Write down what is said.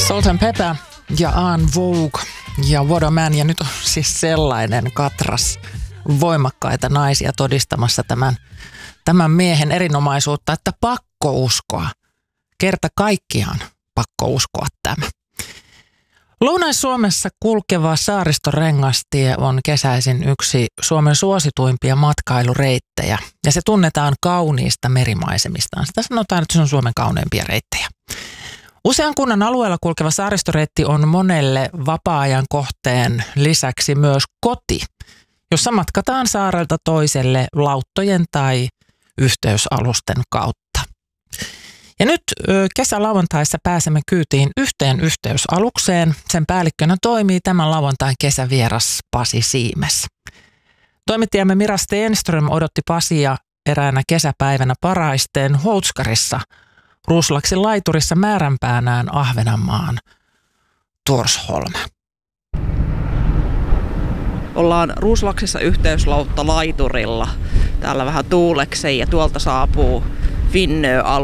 Salt&Pepper ja En Vogue ja What a Man. Ja nyt on siis sellainen katras voimakkaita naisia todistamassa tämän miehen erinomaisuutta, että pakko uskoa. Kerta kaikkiaan pakko uskoa tämä. Lounais-Suomessa kulkeva Saaristorengastie on kesäisin yksi Suomen suosituimpia matkailureittejä. Ja se tunnetaan kauniista merimaisemistaan. Sitä sanotaan, että se on Suomen kauneimpia reittejä. Usean kunnan alueella kulkeva saaristoreitti on monelle vapaa-ajan kohteen lisäksi myös koti, jossa matkataan saarelta toiselle lauttojen tai yhteysalusten kautta. Ja nyt kesälauantaissa pääsemme kyytiin yhteen yhteysalukseen. Sen päällikkönä toimii tämän lauantain kesävieras Pasi Siimes. Toimittajamme Mira Stenström odotti Pasia eräänä kesäpäivänä Paraisteen Houtskarissa, Ruuslaksin laiturissa määränpäänään Ahvenanmaan Torsholm. Ollaan Ruuslaksissa yhteyslautta laiturilla. Täällä vähän tuulekseen ja tuolta saapuu Finnö